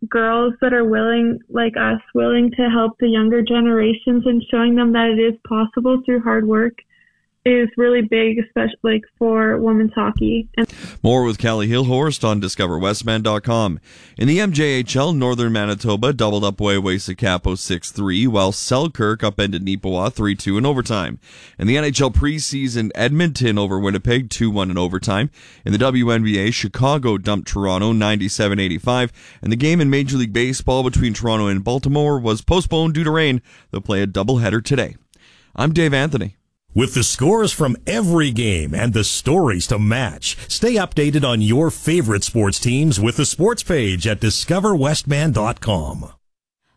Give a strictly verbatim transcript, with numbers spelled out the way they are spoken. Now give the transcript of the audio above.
girls that are willing, like us, willing to help the younger generations and showing them that it is possible through hard work is really big, especially like for women's hockey. And more with Callie Hillhorst on discover westman dot com. In the M J H L, Northern Manitoba doubled up Waiwasa-Capo six three, while Selkirk upended Neepawa three two in overtime. In the N H L preseason, Edmonton over Winnipeg two one in overtime. In the W N B A, Chicago dumped Toronto ninety-seven eighty-five, and the game in Major League Baseball between Toronto and Baltimore was postponed due to rain. They'll play a doubleheader today. I'm Dave Anthony. With the scores from every game and the stories to match, stay updated on your favorite sports teams with the sports page at discover westman dot com.